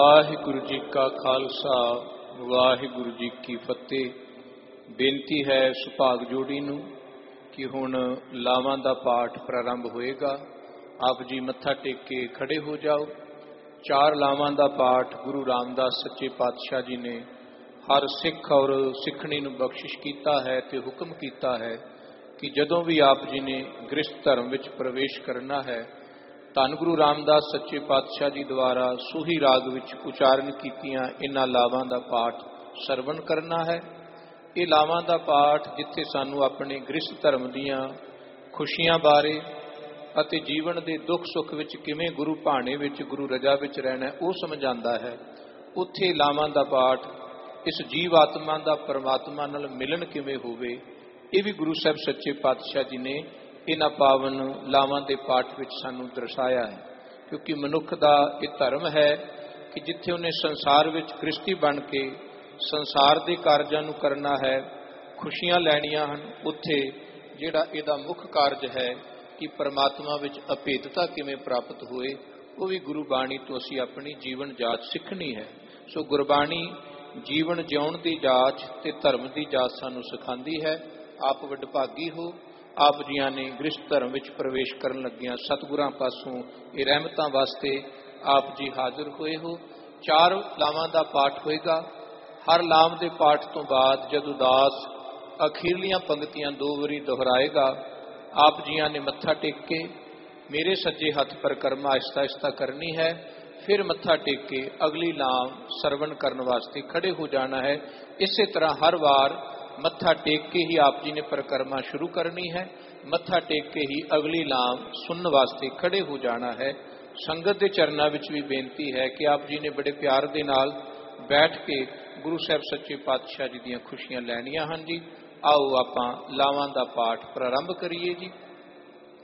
ਵਾਹਿਗੁਰੂ ਜੀ ਕਾ ਖਾਲਸਾ ਵਾਹਿਗੁਰੂ ਜੀ ਕੀ ਫਤਿਹ। ਬੇਨਤੀ ਹੈ ਸੁਭਾਗ ਜੋੜੀ ਨੂੰ ਕਿ ਹੁਣ ਲਾਵਾਂ ਦਾ ਪਾਠ ਪ੍ਰਾਰੰਭ ਹੋਏਗਾ। ਆਪ ਜੀ ਮੱਥਾ ਟੇਕ ਕੇ ਖੜੇ ਹੋ ਜਾਓ। 4 ਲਾਵਾਂ ਦਾ ਪਾਠ ਗੁਰੂ ਰਾਮਦਾਸ ਸੱਚੇ ਪਾਤਸ਼ਾਹ ਜੀ ਨੇ ਹਰ ਸਿੱਖ ਔਰ ਸਿੱਖਣੀ ਨੂੰ ਬਖਸ਼ਿਸ਼ ਕੀਤਾ ਹੈ ਤੇ ਹੁਕਮ ਕੀਤਾ ਹੈ ਕਿ ਜਦੋਂ ਵੀ ਆਪ ਜੀ ਨੇ ਗ੍ਰਸਥ ਧਰਮ ਵਿੱਚ ਪ੍ਰਵੇਸ਼ ਕਰਨਾ ਹੈ, ਧੰਨ ਗੁਰੂ ਰਾਮਦਾਸ ਸੱਚੇ ਪਾਤਸ਼ਾਹ ਜੀ ਦੁਆਰਾ ਸੂਹੀ ਰਾਗ ਵਿੱਚ ਉਚਾਰਨ ਕੀਤੀਆਂ ਇਹਨਾਂ ਲਾਵਾਂ ਦਾ ਪਾਠ ਸਰਵਣ ਕਰਨਾ ਹੈ। ਇਹ ਲਾਵਾਂ ਦਾ ਪਾਠ ਜਿੱਥੇ ਸਾਨੂੰ ਆਪਣੇ ਗ੍ਰਸਥ ਧਰਮ ਦੀਆਂ ਖੁਸ਼ੀਆਂ ਬਾਰੇ ਅਤੇ ਜੀਵਨ ਦੇ ਦੁੱਖ ਸੁੱਖ ਵਿੱਚ ਕਿਵੇਂ ਗੁਰੂ ਭਾਣੇ ਵਿੱਚ ਗੁਰੂ ਰਜਾ ਵਿੱਚ ਰਹਿਣਾ ਉਹ ਸਮਝਾਉਂਦਾ ਹੈ, ਉੱਥੇ ਲਾਵਾਂ ਦਾ ਪਾਠ ਇਸ ਜੀਵ ਆਤਮਾ ਦਾ ਪਰਮਾਤਮਾ ਨਾਲ ਮਿਲਣ ਕਿਵੇਂ ਹੋਵੇ, ਇਹ ਵੀ ਗੁਰੂ ਸਾਹਿਬ ਸੱਚੇ ਪਾਤਸ਼ਾਹ ਜੀ ਨੇ ਇਹਨਾਂ ਪਾਵਨ ਲਾਵਾਂ ਦੇ ਪਾਠ ਵਿੱਚ ਸਾਨੂੰ ਦਰਸਾਇਆ ਹੈ। ਕਿਉਂਕਿ ਮਨੁੱਖ ਦਾ ਇਹ ਧਰਮ ਹੈ ਕਿ ਜਿੱਥੇ ਉਹਨੇ ਸੰਸਾਰ ਵਿੱਚ ਗ੍ਰਸਤੀ ਬਣ ਕੇ ਸੰਸਾਰ ਦੇ ਕਾਰਜਾਂ ਨੂੰ ਕਰਨਾ ਹੈ, ਖੁਸ਼ੀਆਂ ਲੈਣੀਆਂ ਹਨ, ਉੱਥੇ ਜਿਹੜਾ ਇਹਦਾ ਮੁੱਖ ਕਾਰਜ ਹੈ ਕਿ ਪਰਮਾਤਮਾ ਵਿੱਚ ਅਭੇਦਤਾ ਕਿਵੇਂ ਪ੍ਰਾਪਤ ਹੋਏ, ਉਹ ਵੀ ਗੁਰੂ ਬਾਣੀ ਤੋਂ ਅਸੀਂ ਆਪਣੀ ਜੀਵਨ ਜਾਂਚ ਸਿੱਖਣੀ ਹੈ। ਸੋ ਗੁਰਬਾਣੀ ਜੀਵਨ ਜਿਉਣ ਦੀ ਜਾਂਚ ਤੇ ਧਰਮ ਦੀ ਜਾਂਚ ਸਾਨੂੰ ਸਿਖਾਉਂਦੀ ਹੈ। ਆਪ ਵਡਭਾਗੀ ਹੋ, ਆਪ ਜੀਆਂ ਨੇ ਗ੍ਰਸਥ ਧਰਮ ਵਿੱਚ ਪ੍ਰਵੇਸ਼ ਕਰਨ ਲੱਗਿਆਂ ਸਤਿਗੁਰਾਂ ਪਾਸੋਂ ਇਹ ਰਹਿਮਤਾਂ ਵਾਸਤੇ ਆਪ ਜੀ ਹਾਜ਼ਰ ਹੋਏ ਹੋ। 4 ਲਾਵਾਂ ਦਾ ਪਾਠ ਹੋਏਗਾ। ਹਰ ਲਾਮ ਦੇ ਪਾਠ ਤੋਂ ਬਾਅਦ ਜਦ ਉਦਾਸ ਅਖੀਰਲੀਆਂ ਪੰਕਤੀਆਂ 2 ਵਾਰੀ ਦੁਹਰਾਏਗਾ, ਆਪ ਜੀਆਂ ਨੇ ਮੱਥਾ ਟੇਕ ਕੇ ਮੇਰੇ ਸੱਜੇ ਹੱਥ ਪਰਿਕਰਮਾ ਆਹਿਸਤਾ ਆਹਿਸਤਾ ਕਰਨੀ ਹੈ, ਫਿਰ ਮੱਥਾ ਟੇਕ ਕੇ ਅਗਲੀ ਲਾਮ ਸਰਵਣ ਕਰਨ ਵਾਸਤੇ ਖੜੇ ਹੋ ਜਾਣਾ ਹੈ। ਇਸੇ ਤਰ੍ਹਾਂ ਹਰ ਵਾਰ ਮੱਥਾ ਟੇਕ ਕੇ ਹੀ ਆਪ ਜੀ ਨੇ ਪਰਿਕਰਮਾ ਸ਼ੁਰੂ ਕਰਨੀ ਹੈ, ਮੱਥਾ ਟੇਕ ਕੇ ਹੀ ਅਗਲੀ ਲਾਮ ਸੁਣਨ ਵਾਸਤੇ ਖੜੇ ਹੋ ਜਾਣਾ ਹੈ। ਸੰਗਤ ਦੇ ਚਰਨਾਂ ਵਿੱਚ ਵੀ ਬੇਨਤੀ ਹੈ ਕਿ ਆਪ ਜੀ ਨੇ ਬੜੇ ਪਿਆਰ ਦੇ ਨਾਲ ਬੈਠ ਕੇ ਗੁਰੂ ਸਾਹਿਬ ਸੱਚੇ ਪਾਤਸ਼ਾਹ ਜੀ ਦੀਆਂ ਖੁਸ਼ੀਆਂ ਲੈਣੀਆਂ ਹਨ ਜੀ। ਆਓ ਆਪਾਂ ਲਾਵਾਂ ਦਾ ਪਾਠ ਪ੍ਰਾਰੰਭ ਕਰੀਏ ਜੀ।